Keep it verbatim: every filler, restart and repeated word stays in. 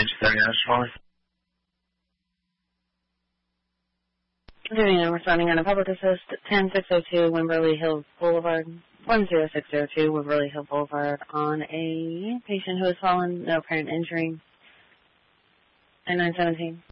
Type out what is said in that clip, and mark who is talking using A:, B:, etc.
A: thirty Ashford.
B: Doing I'm responding on a public assist, ten six oh two Wimberley Hill Boulevard, one zero six zero two Wimberley Hill Boulevard, on a patient who has fallen, no apparent injury. nine nine seventeen.